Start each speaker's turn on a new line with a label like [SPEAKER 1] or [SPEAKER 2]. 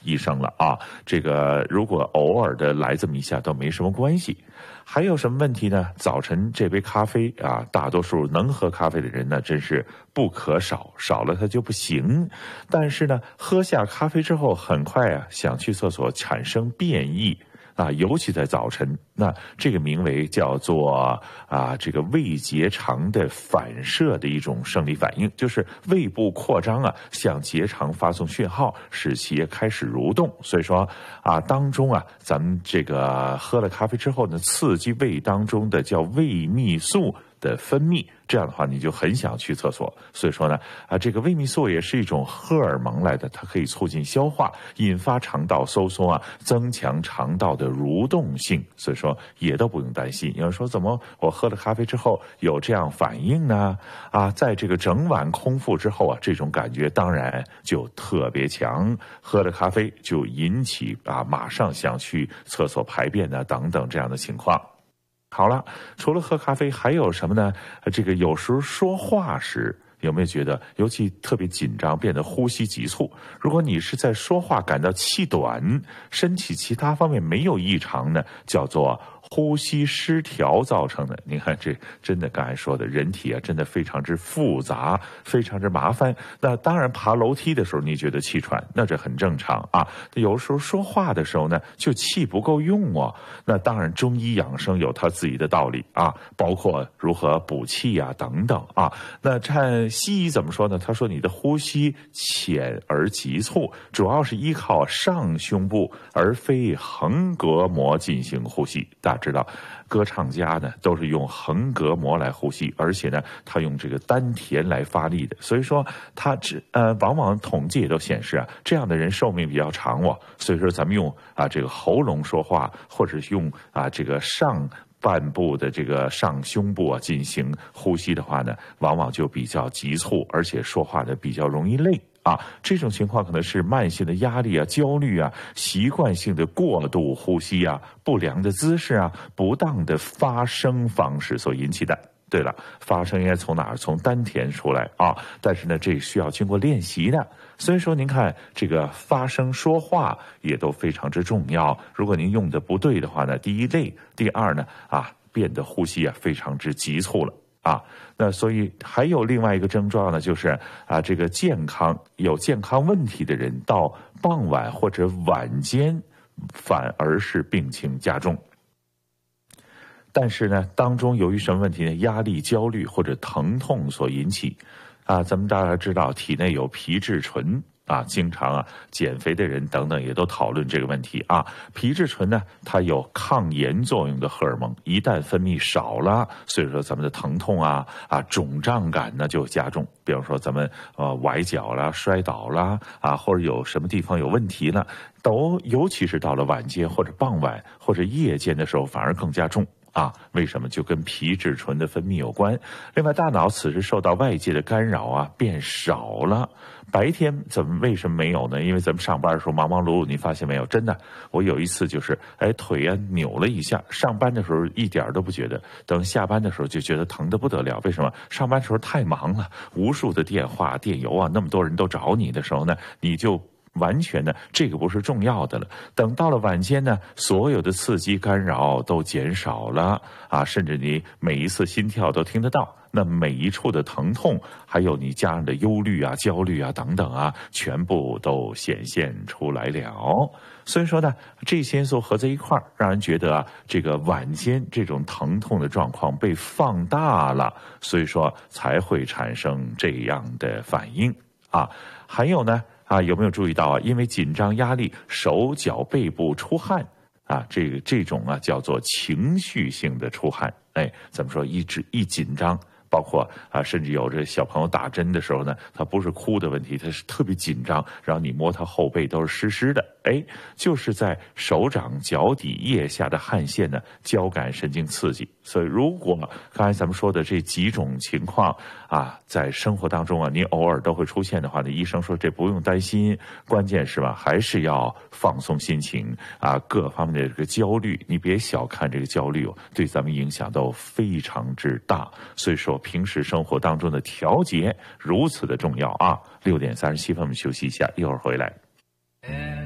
[SPEAKER 1] 医生了啊。这个如果偶尔的来这么一下都没什么关系。还有什么问题呢？早晨这杯咖啡啊，大多数能喝咖啡的人呢，真是不可少，少了它就不行。但是呢，喝下咖啡之后，很快啊，想去厕所产生便意。啊，尤其在早晨，那这个名为叫做这个胃结肠的反射的一种生理反应，就是胃部扩张啊，向结肠发送讯号，使其开始蠕动。所以说当中咱们这个喝了咖啡之后呢，刺激胃当中的叫胃泌素的分泌，这样的话你就很想去厕所。所以说呢，这个胃泌素也是一种荷尔蒙来的，它可以促进消化，引发肠道收缩增强肠道的蠕动性。所以说也都不用担心。有人说怎么我喝了咖啡之后有这样反应呢？在这个整晚空腹之后这种感觉当然就特别强。喝了咖啡就引起马上想去厕所排便等等这样的情况。好了，除了喝咖啡还有什么呢？这个有时候说话时有没有觉得尤其特别紧张，变得呼吸急促？如果你是在说话感到气短，身体其他方面没有异常呢，叫做呼吸失调造成的。你看这真的刚才说的人体真的非常之复杂，非常之麻烦。那当然爬楼梯的时候你觉得气喘，那这很正常有时候说话的时候呢就气不够用那当然中医养生有它自己的道理包括如何补气等等那看西医怎么说呢？他说你的呼吸浅而急促，主要是依靠上胸部而非横膈膜进行呼吸。大家知道歌唱家呢都是用横膈膜来呼吸，而且呢他用这个丹田来发力的，所以说他往往统计也都显示这样的人寿命比较长所以说咱们用这个喉咙说话，或者用这个上半部的这个上胸部进行呼吸的话呢，往往就比较急促，而且说话呢比较容易累这种情况可能是慢性的压力焦虑习惯性的过度呼吸不良的姿势不当的发声方式所引起的。对了，发声应该从哪儿？从丹田出来但是呢这需要经过练习的。所以说您看这个发声说话也都非常之重要，如果您用的不对的话呢，第一累，第二呢变得呼吸非常之急促了那所以还有另外一个症状呢，就是这个有健康问题的人到傍晚或者晚间反而是病情加重。但是呢当中由于什么问题呢？压力、焦虑或者疼痛所引起咱们大家知道体内有皮质醇经常减肥的人等等也都讨论这个问题皮质醇呢它有抗炎作用的荷尔蒙，一旦分泌少了，所以说咱们的疼痛肿胀感呢就加重。比方说咱们崴脚啦、摔倒啦或者有什么地方有问题了，尤其是到了晚间或者傍晚或者夜间的时候反而更加重为什么？就跟皮质醇的分泌有关。另外大脑此时受到外界的干扰变少了。白天为什么没有呢？因为咱们上班的时候忙忙碌碌，你发现没有？真的，我有一次就是腿扭了一下，上班的时候一点都不觉得，等下班的时候就觉得疼得不得了。为什么？上班的时候太忙了，无数的电话电邮那么多人都找你的时候呢，你就完全呢这个不是重要的了。等到了晚间呢，所有的刺激干扰都减少了甚至你每一次心跳都听得到，那每一处的疼痛还有你家人的忧虑焦虑等等全部都显现出来了。所以说呢这些因素合在一块儿，让人觉得这个晚间这种疼痛的状况被放大了，所以说才会产生这样的反应还有呢有没有注意到因为紧张压力手脚背部出汗这种叫做情绪性的出汗怎么说一紧张，包括甚至有这小朋友打针的时候呢，他不是哭的问题，他是特别紧张，然后你摸他后背都是湿湿的，就是在手掌脚底腋下的汗腺呢交感神经刺激。所以如果刚才咱们说的这几种情况在生活当中您偶尔都会出现的话呢，医生说这不用担心，关键是还是要放松心情各方面的这个焦虑，你别小看这个焦虑对咱们影响都非常之大。所以说平时生活当中的调节如此的重要6点37分我们休息一下，一会儿回来。